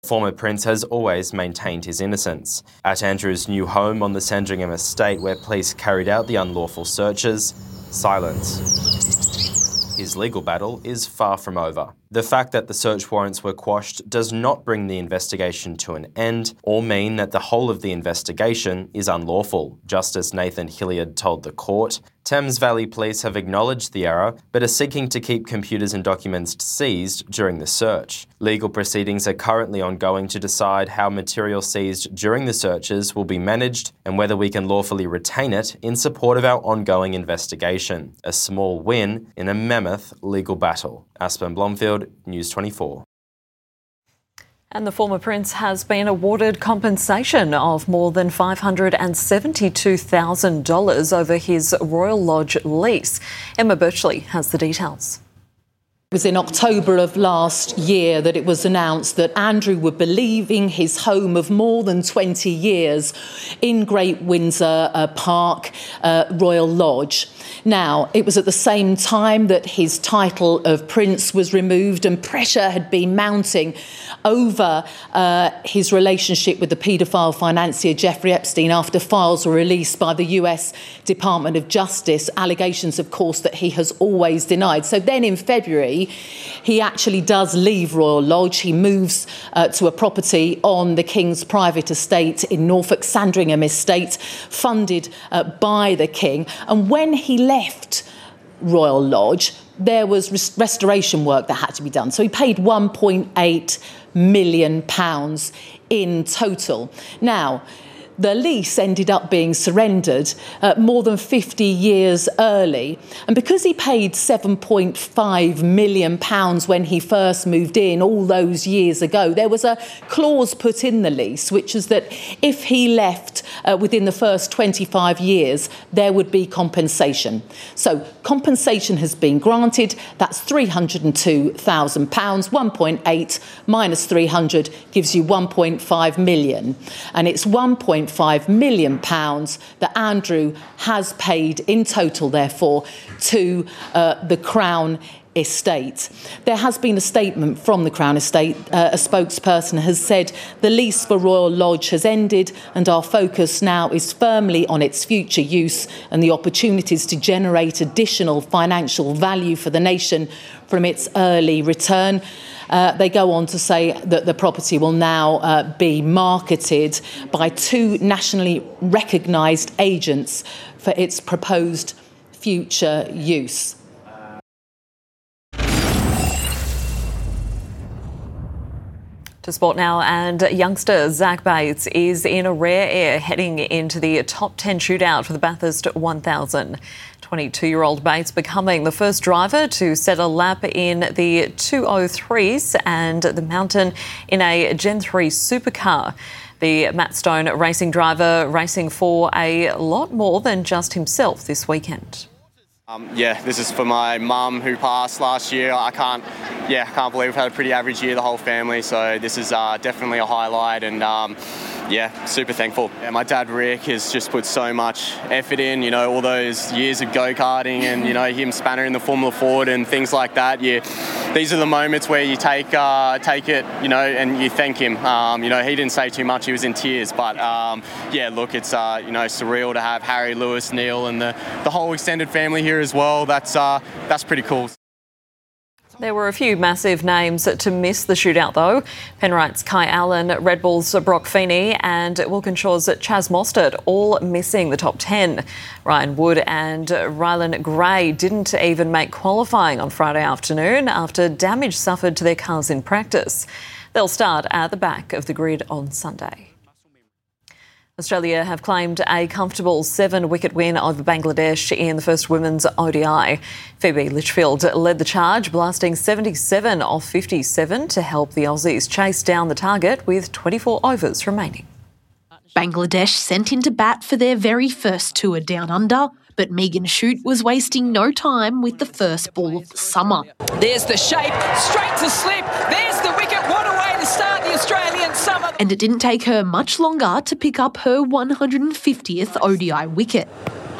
Former prince has always maintained his innocence. At Andrew's new home on the Sandringham estate where police carried out the unlawful searches, silence. His legal battle is far from over. The fact that the search warrants were quashed does not bring the investigation to an end or mean that the whole of the investigation is unlawful. Justice Nathan Hilliard told the court, Thames Valley Police have acknowledged the error but are seeking to keep computers and documents seized during the search. Legal proceedings are currently ongoing to decide how material seized during the searches will be managed and whether we can lawfully retain it in support of our ongoing investigation. A small win in a mammoth legal battle. Aspen Blomfield, News 24. And the former prince has been awarded compensation of more than $572,000 over his Royal Lodge lease. Emma Birchley has the details. It was in October of last year that it was announced that Andrew would be leaving his home of more than 20 years in Great Windsor Park, Royal Lodge. Now, it was at the same time that his title of prince was removed and pressure had been mounting over his relationship with the paedophile financier Jeffrey Epstein after files were released by the US Department of Justice, allegations, of course, that he has always denied. So then in February, he actually does leave Royal Lodge. He moves to a property on the King's private estate in Norfolk, Sandringham Estate, funded by the King. And when he left Royal Lodge, there was restoration work that had to be done. So he paid £1.8 million in total. Now, the lease ended up being surrendered more than 50 years early. And because he paid £7.5 million when he first moved in all those years ago, there was a clause put in the lease, which is that if he left within the first 25 years, there would be compensation. So compensation has been granted. That's £302,000. 1.8 minus 300 gives you 1.5 million. And it's 1.5 million pounds that Andrew has paid in total, therefore, to the Crown Estate. There has been a statement from the Crown Estate. A spokesperson has said the lease for Royal Lodge has ended and our focus now is firmly on its future use and the opportunities to generate additional financial value for the nation from its early return. They go on to say that the property will now be marketed by two nationally recognised agents for its proposed future use. To sport now, and youngster Zach Bates is in a rare air heading into the top 10 shootout for the Bathurst 1000. 22-year-old Bates becoming the first driver to set a lap in the 203s and the mountain in a Gen 3 supercar. The Matt Stone racing driver racing for a lot more than just himself this weekend. This is for my mum who passed last year. I can't believe we've had a pretty average year, the whole family. So this is definitely a highlight and super thankful. My dad Rick has just put so much effort in, all those years of go-karting and, him spannering the Formula Ford and things like that. These are the moments where you take it, and you thank him. He didn't say too much, he was in tears. But it's, surreal to have Harry, Lewis, Neil and the whole extended family here as well. That's pretty cool. There were a few massive names to miss the shootout, though. Penrite's Kai Allen, Red Bull's Brock Feeney and Wilkinshaw's Chaz Mostert all missing the top 10. Ryan Wood and Rylan Gray didn't even make qualifying on Friday afternoon after damage suffered to their cars in practice. They'll start at the back of the grid on Sunday. Australia have claimed a comfortable 7-wicket win over Bangladesh in the first women's ODI. Phoebe Litchfield led the charge, blasting 77 off 57 to help the Aussies chase down the target with 24 overs remaining. Bangladesh sent into bat for their very first tour down under, but Megan Shute was wasting no time with the first ball of the summer. There's the shape, straight to slip, there's the wicket, what a way to start the Australian summer. And it didn't take her much longer to pick up her 150th ODI wicket.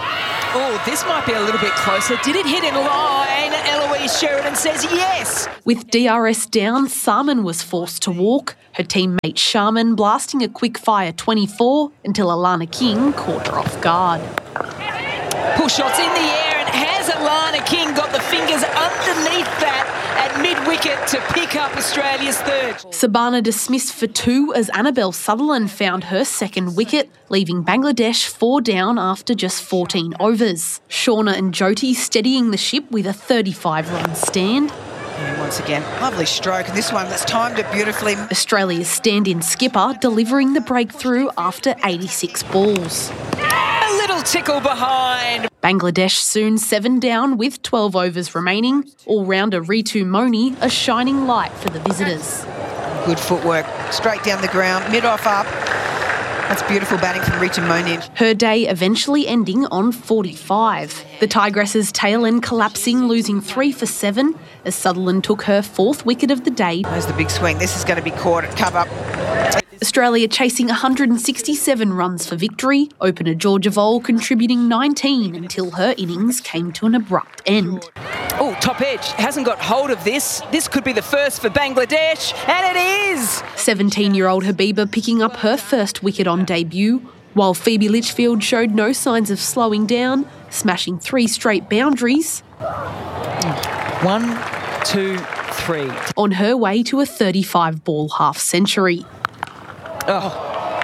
Oh, this might be a little bit closer. Did it hit in line? Eloise Sheridan says yes. With DRS down, Sarman was forced to walk, her teammate Sharman blasting a quick-fire 24 until Alana King caught her off guard. Pull shots in the air, and has Alana King got the fingers underneath that at mid-wicket to pick up Australia's third. Sabana dismissed for 2 as Annabelle Sutherland found her second wicket, leaving Bangladesh 4 down after just 14 overs. Shauna and Jyoti steadying the ship with a 35-run stand. And once again, lovely stroke, and this one that's timed it beautifully. Australia's stand-in skipper delivering the breakthrough after 86 balls. A little tickle behind. Bangladesh soon 7 down with 12 overs remaining. All-rounder Ritu Moni a shining light for the visitors. Good footwork, straight down the ground, mid-off up. That's beautiful batting from Ritu Moni. Her day eventually ending on 45. The Tigresses' tail end collapsing, losing 3 for 7 as Sutherland took her 4th wicket of the day. There's the big swing. This is going to be caught at cover. Australia chasing 167 runs for victory. Opener Georgia Vole contributing 19 until her innings came to an abrupt end. Oh, top edge. Hasn't got hold of this. This could be the first for Bangladesh, and it is! 17-year-old Habiba picking up her first wicket on debut, while Phoebe Litchfield showed no signs of slowing down, smashing 3 straight boundaries. 1, 2, 3. On her way to a 35-ball half-century. Oh.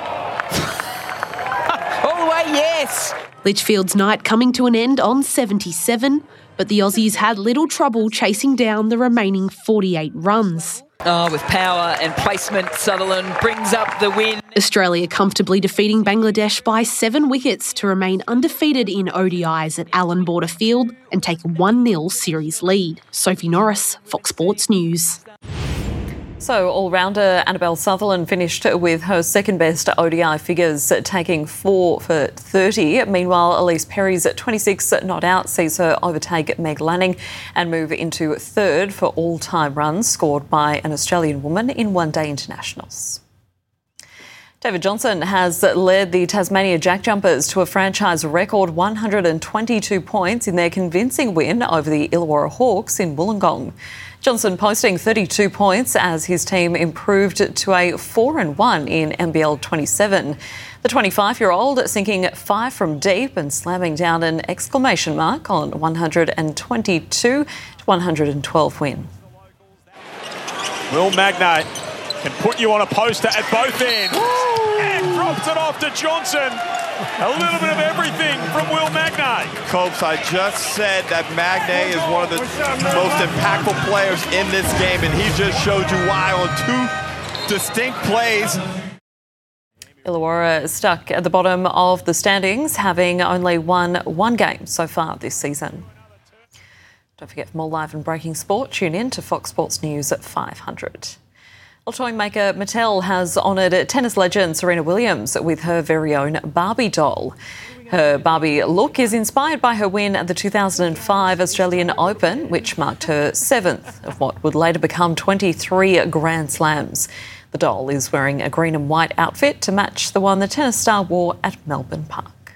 All the way, yes! Litchfield's night coming to an end on 77, but the Aussies had little trouble chasing down the remaining 48 runs. Oh, with power and placement, Sutherland brings up the win. Australia comfortably defeating Bangladesh by 7 wickets to remain undefeated in ODIs at Allan Border Field and take a 1-0 series lead. Sophie Norris, Fox Sports News. So all-rounder Annabelle Sutherland finished with her second-best ODI figures, taking 4 for 30. Meanwhile, Elise Perry's 26 not out sees her overtake Meg Lanning and move into third for all-time runs scored by an Australian woman in one-day internationals. David Johnson has led the Tasmania Jack Jumpers to a franchise record 122 points in their convincing win over the Illawarra Hawks in Wollongong. Johnson posting 32 points as his team improved to a 4-1 in NBL 27. The 25-year-old sinking 5 from deep and slamming down an exclamation mark on 122-112 win. Will Magnay can put you on a poster at both ends. And drops it off to Johnson. A little bit of everything from Will Magnay. Copes, I just said that Magnay is one of the most impactful players in this game, and he just showed you why on 2 distinct plays. Illawarra is stuck at the bottom of the standings, having only won 1 game so far this season. Don't forget, for more live and breaking sport, tune in to Fox Sports News at 500. Well, toy maker Mattel has honoured tennis legend Serena Williams with her very own Barbie doll. Her Barbie look is inspired by her win at the 2005 Australian Open, which marked her 7th of what would later become 23 Grand Slams. The doll is wearing a green and white outfit to match the one the tennis star wore at Melbourne Park.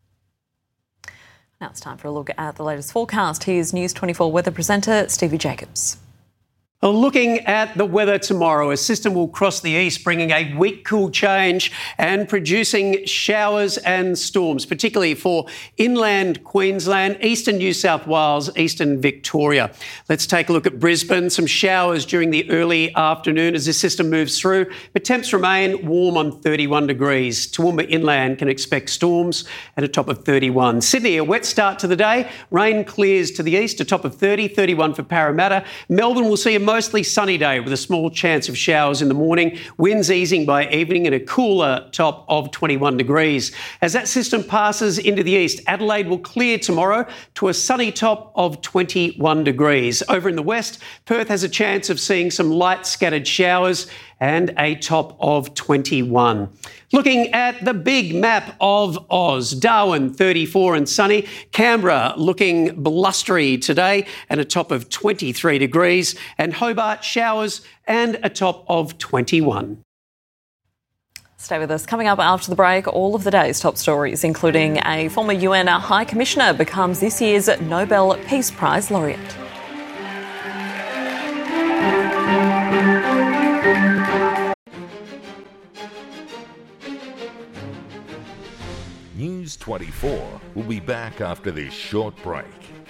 Now it's time for a look at the latest forecast. Here's News 24 weather presenter Stevie Jacobs. Looking at the weather tomorrow, a system will cross the east, bringing a weak cool change and producing showers and storms, particularly for inland Queensland, eastern New South Wales, eastern Victoria. Let's take a look at Brisbane. Some showers during the early afternoon as this system moves through, but temps remain warm on 31 degrees. Toowoomba inland can expect storms at a top of 31. Sydney, a wet start to the day. Rain clears to the east, a top of 30, 31 for Parramatta. Melbourne will see a mostly sunny day with a small chance of showers in the morning. Winds easing by evening and a cooler top of 21 degrees. As that system passes into the east, Adelaide will clear tomorrow to a sunny top of 21 degrees. Over in the west, Perth has a chance of seeing some light scattered showers and a top of 21. Looking at the big map of Oz, Darwin 34 and sunny, Canberra looking blustery today and a top of 23 degrees, and Hobart showers and a top of 21. Stay with us. Coming up after the break, all of the day's top stories, including a former UN High Commissioner becomes this year's Nobel Peace Prize laureate. News 24 will be back after this short break.